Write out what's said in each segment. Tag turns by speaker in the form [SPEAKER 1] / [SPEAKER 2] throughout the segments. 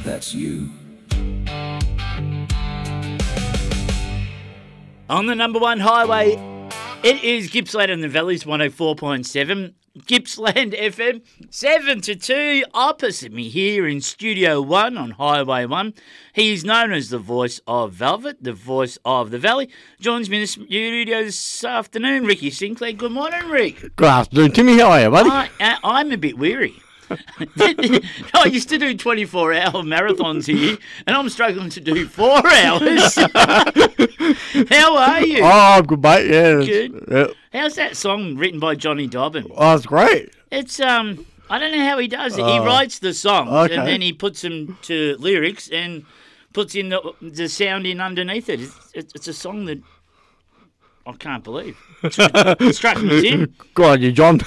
[SPEAKER 1] That's you.
[SPEAKER 2] On the number one highway, it is Gippsland and the Valleys 104.7. Gippsland FM 7 to 2. Opposite me here in Studio 1 on Highway 1. He is known as the voice of Velvet, the voice of the Valley. Joins me in the studio this afternoon, Ricky Sinclair. Good morning, Rick.
[SPEAKER 3] Good afternoon, Timmy. How are you, buddy?
[SPEAKER 2] I'm a bit weary. I used to do 24-hour marathons here, and I'm struggling to do 4 hours. How are you?
[SPEAKER 3] Oh, I'm good, mate. Yeah.
[SPEAKER 2] Good.
[SPEAKER 3] Yeah.
[SPEAKER 2] How's that song written by Johnny Dobbin?
[SPEAKER 3] Oh, it's great.
[SPEAKER 2] It's I don't know how he does it. He writes the songs
[SPEAKER 3] okay.
[SPEAKER 2] and then he puts them to lyrics and puts in the sound in underneath it. It's a song that I can't believe. It struck me in.
[SPEAKER 3] Good on you, John.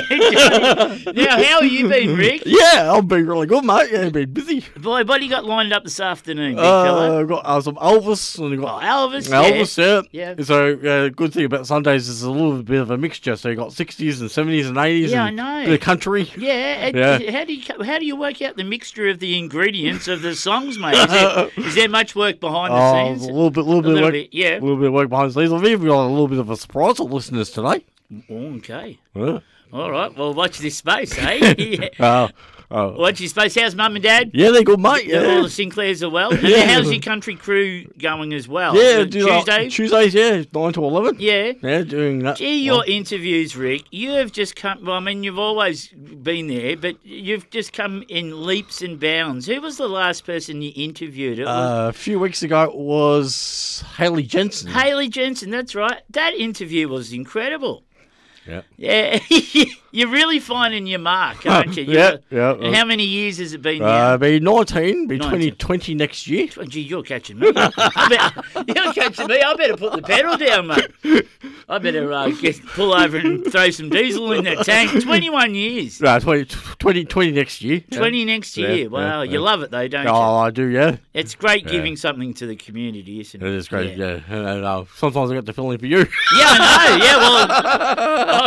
[SPEAKER 2] Now, how have you been, Rick?
[SPEAKER 3] Yeah, I've been really good, mate. Yeah, I've been busy.
[SPEAKER 2] Boy, what do you got lined up this afternoon, big fella?
[SPEAKER 3] I've got some Elvis. And I've got
[SPEAKER 2] Elvis,
[SPEAKER 3] yeah.
[SPEAKER 2] Yeah.
[SPEAKER 3] So, good thing about Sundays is a little bit of a mixture. So you got 60s and 70s and 80s.
[SPEAKER 2] Yeah,
[SPEAKER 3] and
[SPEAKER 2] I know.
[SPEAKER 3] The country.
[SPEAKER 2] Yeah. How do you work out the mixture of the ingredients of the songs, mate? Is there much work behind the scenes?
[SPEAKER 3] A little bit of work.
[SPEAKER 2] Yeah.
[SPEAKER 3] A little bit of work behind the scenes. I've even got a little bit of a surprise for listeners today.
[SPEAKER 2] Okay.
[SPEAKER 3] Yeah.
[SPEAKER 2] All right. Well, watch this space, eh? Yeah. Watch your space. How's Mum and Dad?
[SPEAKER 3] Yeah, they're good, mate. Yeah.
[SPEAKER 2] All the Sinclairs are well. And
[SPEAKER 3] Yeah.
[SPEAKER 2] how's your country crew going as well?
[SPEAKER 3] Yeah,
[SPEAKER 2] Tuesdays?
[SPEAKER 3] Tuesdays, yeah, 9 to 11.
[SPEAKER 2] Yeah.
[SPEAKER 3] Yeah, doing that.
[SPEAKER 2] Gee, your interviews, Rick, you have just come... Well, I mean, you've always been there, but you've just come in leaps and bounds. Who was the last person you interviewed?
[SPEAKER 3] A few weeks ago, it was Haley Jensen.
[SPEAKER 2] Haley Jensen, that's right. That interview was incredible.
[SPEAKER 3] Yeah.
[SPEAKER 2] Yeah, you're really finding your mark, aren't you?
[SPEAKER 3] Yeah.
[SPEAKER 2] And how many years has it been now?
[SPEAKER 3] Be 19, be
[SPEAKER 2] 19.
[SPEAKER 3] 20 next year.
[SPEAKER 2] Gee, you're catching me. You're catching me. I better put the pedal down, mate. I better pull over and throw some diesel in that tank. 21 years.
[SPEAKER 3] 20 next year.
[SPEAKER 2] 20 next year.
[SPEAKER 3] Yeah,
[SPEAKER 2] Wow,
[SPEAKER 3] yeah.
[SPEAKER 2] you love it though, don't you?
[SPEAKER 3] Oh, I do, yeah.
[SPEAKER 2] It's great giving something to the community, isn't it?
[SPEAKER 3] It is great, yeah. And, sometimes I get the feeling for you.
[SPEAKER 2] Yeah, I know. Yeah, well,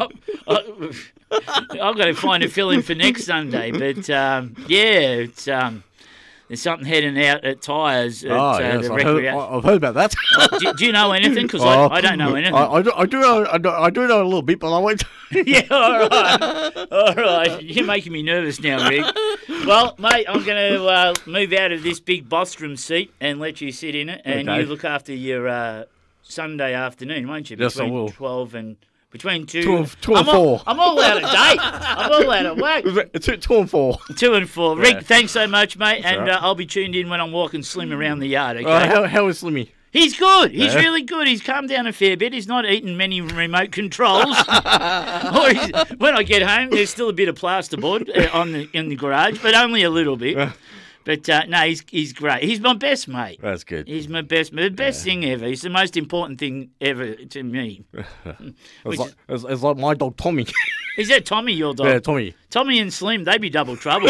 [SPEAKER 2] I've got to find a fill-in for next Sunday. But, it's there's something heading out at Tyres at
[SPEAKER 3] Yes,
[SPEAKER 2] the
[SPEAKER 3] I've heard about that.
[SPEAKER 2] Do you know anything? Because I don't know anything.
[SPEAKER 3] I do know a little bit, but I won't.
[SPEAKER 2] Yeah, all right. You're making me nervous now, Rick. Well, mate, I'm going to move out of this big Bostrom seat and let you sit in it, and
[SPEAKER 3] Okay.
[SPEAKER 2] you look after your Sunday afternoon, won't you?
[SPEAKER 3] Yes, I will.
[SPEAKER 2] 12 and... Between 2
[SPEAKER 3] and 4.
[SPEAKER 2] I'm all out of date. I'm all out of whack.
[SPEAKER 3] 2 and 4.
[SPEAKER 2] 2 and 4. Rick,
[SPEAKER 3] Yeah.
[SPEAKER 2] thanks so much, mate.
[SPEAKER 3] That's
[SPEAKER 2] And
[SPEAKER 3] all right.
[SPEAKER 2] I'll be tuned in when I'm walking Slim around the yard, okay?
[SPEAKER 3] How is Slimmy?
[SPEAKER 2] He's good. He's
[SPEAKER 3] Yeah.
[SPEAKER 2] really good. He's calmed down a fair bit. He's not eating many remote controls. When I get home, there's still a bit of plasterboard in the garage, but only a little bit. But no, he's great. He's my best mate.
[SPEAKER 3] That's good.
[SPEAKER 2] He's my best thing ever. He's the most important thing ever to me.
[SPEAKER 3] It's like my dog Tommy.
[SPEAKER 2] Is that Tommy, your dog?
[SPEAKER 3] Yeah, Tommy.
[SPEAKER 2] Tommy and Slim, they'd be double trouble.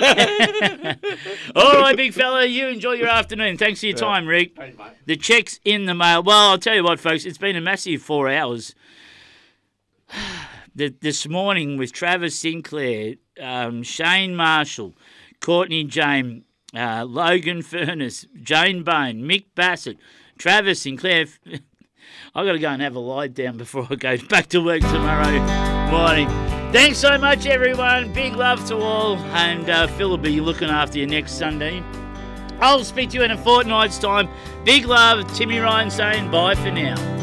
[SPEAKER 2] All right, big fella, you enjoy your afternoon. Thanks for your time, Rick.
[SPEAKER 3] Thanks, mate.
[SPEAKER 2] The check's in the mail. Well, I'll tell you what, folks, it's been a massive 4 hours. This morning with Travis Sinclair, Shane Marshall, Courtney James, Logan Furness, Jane Bone, Mick Bassett, Travis Sinclair. I've got to go and have a lie down before I go back to work tomorrow morning. Thanks so much, everyone. Big love to all. And Phil will be looking after you next Sunday. I'll speak to you in a fortnight's time. Big love. Timmy Ryan saying bye for now.